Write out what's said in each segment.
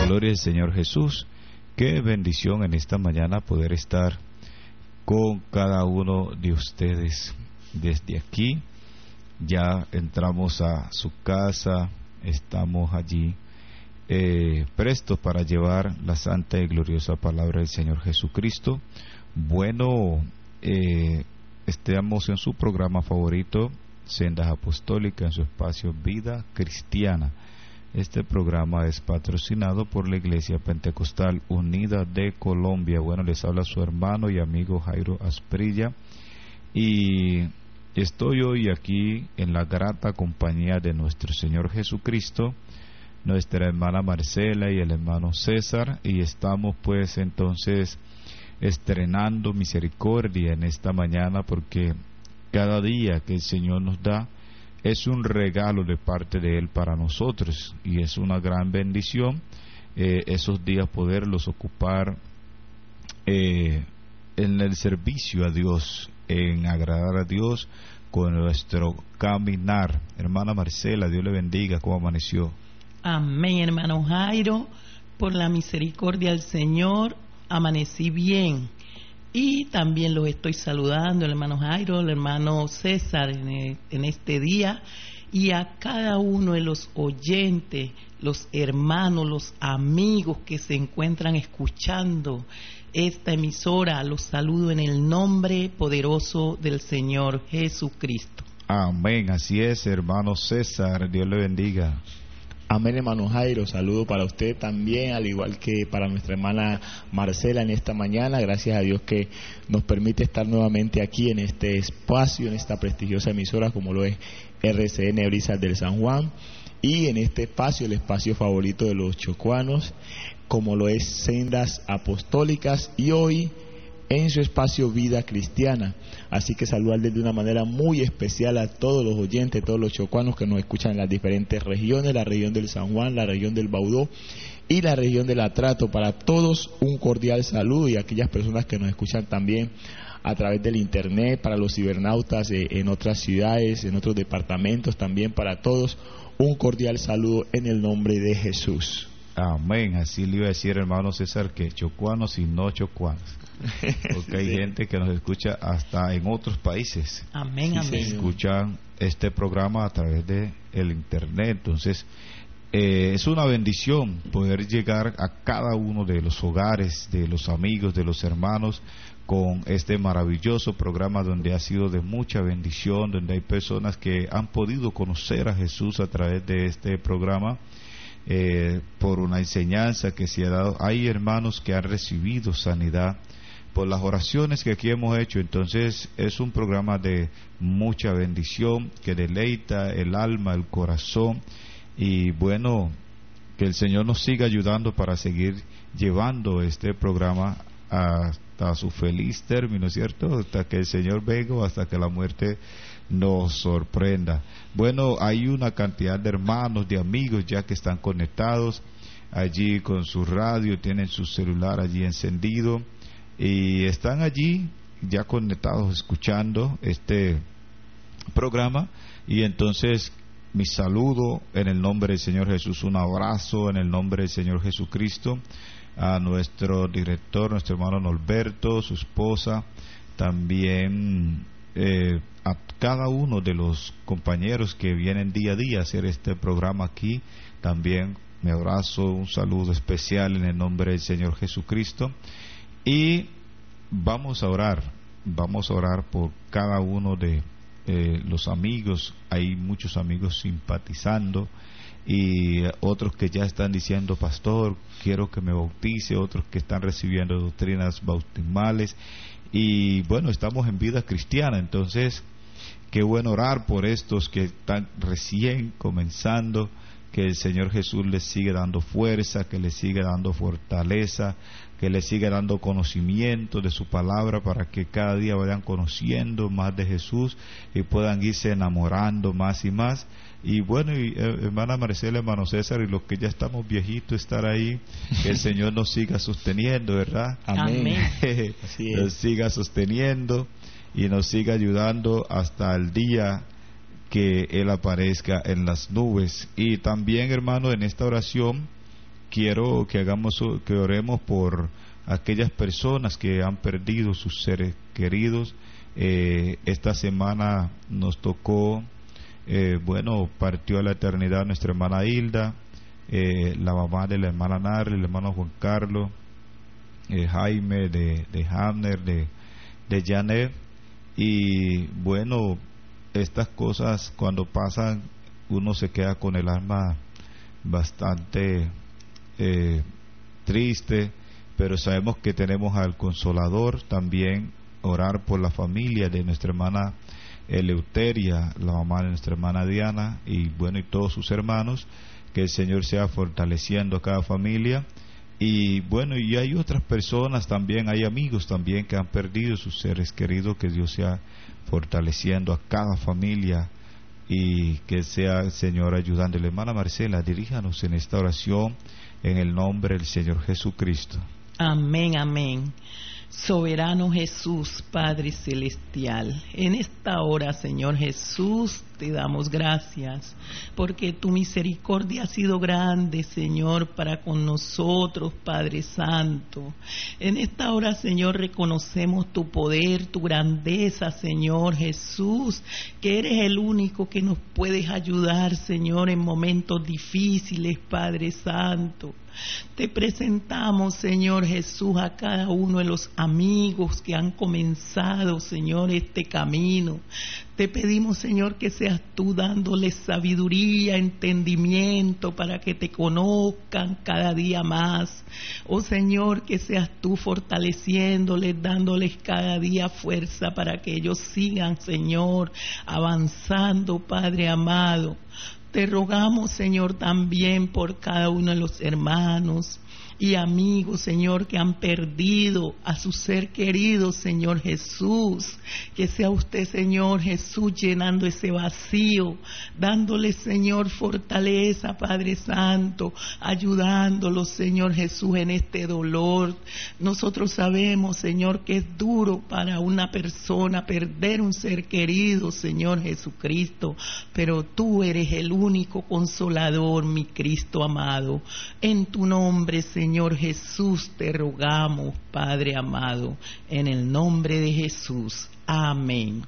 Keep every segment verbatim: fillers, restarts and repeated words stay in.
Gloria al Señor Jesús. Qué bendición en esta mañana poder estar con cada uno de ustedes. Desde aquí ya entramos a su casa, estamos allí eh, prestos para llevar la santa y gloriosa palabra del Señor Jesucristo. Bueno, eh, estamos en su programa favorito, Sendas Apostólicas, en su espacio Vida Cristiana. Este programa es patrocinado por la Iglesia Pentecostal Unida de Colombia. Bueno, les habla su hermano y amigo Jairo Asprilla, y estoy hoy aquí en la grata compañía de nuestro Señor Jesucristo, nuestra hermana Marcela y el hermano César, y estamos pues entonces estrenando misericordia en esta mañana, porque cada día que el Señor nos da es un regalo de parte de Él para nosotros, y es una gran bendición eh, esos días poderlos ocupar eh, en el servicio a Dios, en agradar a Dios con nuestro caminar. Hermana Marcela, Dios le bendiga. ¿Cómo amaneció? Amén, hermano Jairo. Por la misericordia del Señor amanecí bien. Y también los estoy saludando, el hermano Jairo, el hermano César, en, en este día, y a cada uno de los oyentes, los hermanos, los amigos que se encuentran escuchando esta emisora. Los saludo en el nombre poderoso del Señor Jesucristo. Amén, así es, hermano César, Dios le bendiga. Amén, hermano Jairo, saludo para usted también, al igual que para nuestra hermana Marcela en esta mañana. Gracias a Dios que nos permite estar nuevamente aquí en este espacio, en esta prestigiosa emisora como lo es R C N Brisas del San Juan, y en este espacio, el espacio favorito de los chocuanos, como lo es Sendas Apostólicas, y hoy en su espacio Vida Cristiana. Así que saludarles de una manera muy especial a todos los oyentes, todos los chocuanos que nos escuchan en las diferentes regiones, la región del San Juan, la región del Baudó y la región del Atrato. Para todos un cordial saludo, y a aquellas personas que nos escuchan también a través del internet, para los cibernautas eh, en otras ciudades, en otros departamentos, también para todos un cordial saludo en el nombre de Jesús. Amén, así le iba a decir, hermano César, que chocuanos y no chocuanos, porque hay sí. gente que nos escucha hasta en otros países. Amén, sí, amén. Escuchan este programa a través de el internet. Entonces eh, es una bendición poder llegar a cada uno de los hogares, de los amigos, de los hermanos, con este maravilloso programa donde ha sido de mucha bendición, donde hay personas que han podido conocer a Jesús a través de este programa. Eh, por una enseñanza que se ha dado. Hay hermanos que han recibido sanidad por las oraciones que aquí hemos hecho. Entonces es un programa de mucha bendición que deleita el alma, el corazón, y bueno, que el Señor nos siga ayudando para seguir llevando este programa hasta su feliz término, ¿cierto? Hasta que el Señor venga o hasta que la muerte nos sorprenda. Bueno, hay una cantidad de hermanos, de amigos ya que están conectados allí con su radio, tienen su celular allí encendido y están allí ya conectados escuchando este programa. Y entonces mi saludo en el nombre del Señor Jesús, un abrazo en el nombre del Señor Jesucristo a nuestro director, nuestro hermano Norberto, su esposa, también eh, a cada uno de los compañeros que vienen día a día a hacer este programa aquí. También me abrazo, un saludo especial en el nombre del Señor Jesucristo. Y vamos a orar, vamos a orar por cada uno de eh, los amigos. Hay muchos amigos simpatizando y otros que ya están diciendo: pastor, quiero que me bautice, otros que están recibiendo doctrinas bautismales. Y bueno, estamos en Vida Cristiana, entonces qué bueno orar por estos que están recién comenzando, que el Señor Jesús les sigue dando fuerza, que les sigue dando fortaleza, que les sigue dando conocimiento de su palabra, para que cada día vayan conociendo más de Jesús y puedan irse enamorando más y más. Y bueno, y, eh, hermana Marcela, hermano César, y los que ya estamos viejitos, estar ahí, que el Señor nos siga sosteniendo, ¿verdad? Amén. Así es. Nos siga sosteniendo y nos siga ayudando hasta el día que Él aparezca en las nubes. Y también, hermano, en esta oración quiero que hagamos, que oremos por aquellas personas que han perdido sus seres queridos. Eh, esta semana nos tocó, eh, bueno, partió a la eternidad nuestra hermana Hilda, eh, la mamá de la hermana Narly, el hermano Juan Carlos, eh, Jaime, de, de Hamner, de, de Janet. Y bueno, estas cosas cuando pasan, uno se queda con el alma bastante eh, triste, pero sabemos que tenemos al Consolador. También orar por la familia de nuestra hermana Eleuteria, la mamá de nuestra hermana Diana, y bueno, y todos sus hermanos, que el Señor sea fortaleciendo a cada familia. Y bueno, y hay otras personas también, hay amigos también que han perdido sus seres queridos, que Dios sea fortaleciendo a cada familia y que sea el Señor ayudándole. Hermana Marcela, diríjanos en esta oración en el nombre del Señor Jesucristo. Amén, amén. Soberano Jesús, Padre Celestial, en esta hora, Señor Jesús, te damos gracias, porque tu misericordia ha sido grande, Señor, para con nosotros, Padre Santo. En esta hora, Señor, reconocemos tu poder, tu grandeza, Señor Jesús, que eres el único que nos puedes ayudar, Señor, en momentos difíciles, Padre Santo. Te presentamos, Señor Jesús, a cada uno de los amigos que han comenzado, Señor, este camino. Te pedimos, Señor, que seas tú dándoles sabiduría, entendimiento, para que te conozcan cada día más. Oh Señor, que seas tú fortaleciéndoles, dándoles cada día fuerza para que ellos sigan, Señor, avanzando, Padre amado. Te rogamos, Señor, también por cada uno de los hermanos y amigos, Señor, que han perdido a su ser querido, Señor Jesús. Que sea usted, Señor Jesús, llenando ese vacío, dándole, Señor, fortaleza, Padre Santo, ayudándolos, Señor Jesús, en este dolor. Nosotros sabemos, Señor, que es duro para una persona perder un ser querido, Señor Jesucristo, pero tú eres el único consolador, mi Cristo amado. En tu nombre, Señor Señor Jesús, te rogamos, Padre amado, en el nombre de Jesús. Amén.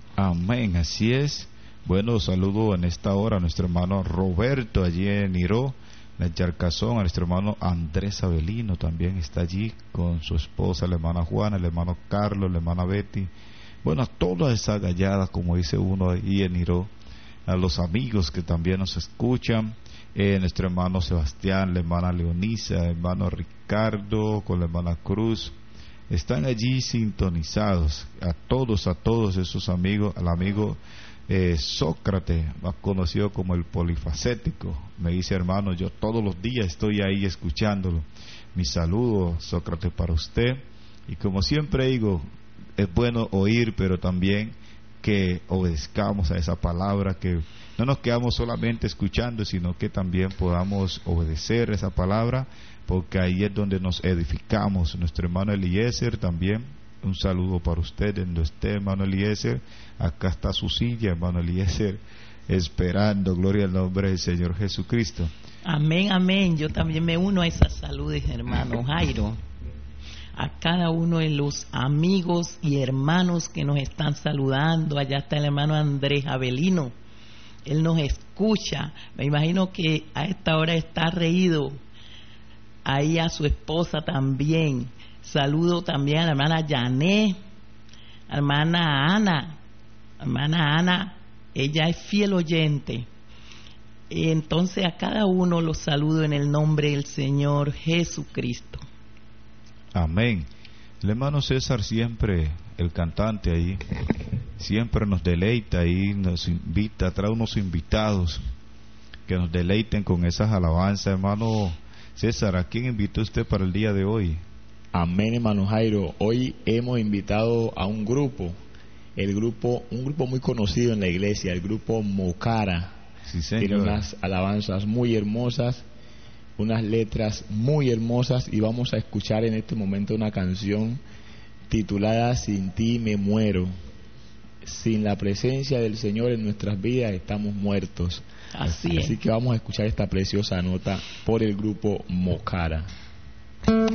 Amén, así es. Bueno, saludo en esta hora a nuestro hermano Roberto allí en Iró, en Charcazón, a nuestro hermano Andrés Avelino, también está allí con su esposa, la hermana Juana, el hermano Carlos, la hermana Betty. Bueno, a todas esas galladas, como dice uno ahí en Iró, a los amigos que también nos escuchan. Eh, nuestro hermano Sebastián, la hermana Leonisa, el hermano Ricardo, con la hermana Cruz, están allí sintonizados. A todos, a todos esos amigos, al amigo eh, Sócrates, más conocido como el polifacético, me dice: hermano, yo todos los días estoy ahí escuchándolo. Mi saludo, Sócrates, para usted. Y como siempre digo, es bueno oír, pero también que obedezcamos a esa palabra, que no nos quedamos solamente escuchando, sino que también podamos obedecer esa palabra, porque ahí es donde nos edificamos. Nuestro hermano Eliezer también, un saludo para usted, donde esté, hermano Eliezer. Acá está su silla, hermano Eliezer, esperando. Gloria al nombre del Señor Jesucristo. Amén, amén. Yo también me uno a esas saludes, hermano Jairo, a cada uno de los amigos y hermanos que nos están saludando. Allá está el hermano Andrés Avelino, él nos escucha. Me imagino que a esta hora está reído. Ahí a su esposa también. Saludo también a la hermana Yané, a la hermana Ana. La hermana Ana, ella es fiel oyente. Entonces a cada uno los saludo en el nombre del Señor Jesucristo. Amén. El hermano César, siempre, el cantante ahí, siempre nos deleita y nos invita, trae unos invitados que nos deleiten con esas alabanzas. Hermano César, ¿a quién invitó usted para el día de hoy? Amén, hermano Jairo. Hoy hemos invitado a un grupo, el grupo, un grupo muy conocido en la iglesia, el grupo Mocara. Sí, señor. Tiene unas alabanzas muy hermosas, unas letras muy hermosas, y vamos a escuchar en este momento una canción titulada Sin ti me muero. Sin la presencia del Señor en nuestras vidas estamos muertos. Así es. Así que vamos a escuchar esta preciosa nota por el grupo Mocara.